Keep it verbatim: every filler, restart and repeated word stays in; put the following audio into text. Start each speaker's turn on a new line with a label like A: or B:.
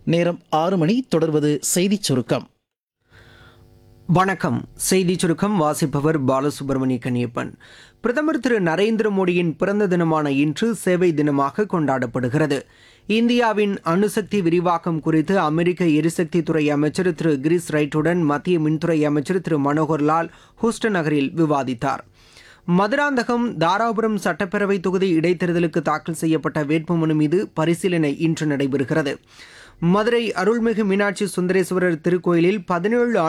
A: நேரம் ஆறு மணி. தொடர்வது செய்திச் சுருக்கம்.
B: வணக்கம். செய்தி சுருக்கம் வாசிப்பவர் பாலசுப்ரமணிய கன்னியப்பன். பிரதமர் திரு நரேந்திர மோடியின் பிறந்த தினமான இன்று சேவை தினமாக கொண்டாடப்படுகிறது. இந்தியாவின் அணுசக்தி விரிவாக்கம் குறித்து அமெரிக்க எரிசக்தி துறை அமைச்சர் திரு கிரிஸ் ரைட்டுடன் மத்திய மின்துறை அமைச்சர் திரு மனோகர் லால் ஹூஸ்டன் நகரில் விவாதித்தார். மதுராந்தகம் தாராபுரம் சட்டப்பேரவை தொகுதி இடைத்தேர்தலுக்கு தாக்கல் செய்யப்பட்ட வேட்புமனு மீது பரிசீலனை இன்று நடைபெறுகிறது. மதுரை அருள்மிகு மீனாட்சி சுந்தரேஸ்வரர் திருக்கோயிலில் பதினேழு